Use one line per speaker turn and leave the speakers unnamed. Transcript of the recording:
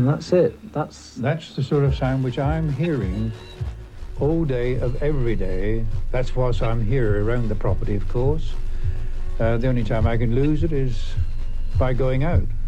And that's it. That's
the sort of sound which I'm hearing all day of every day. That's whilst I'm here around the property, of course. The only time I can lose it is by going out.